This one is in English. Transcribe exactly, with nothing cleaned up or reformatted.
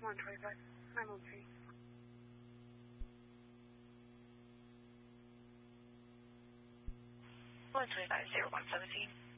one twenty-five. I'm on three. one twenty-five, zero one seventeen.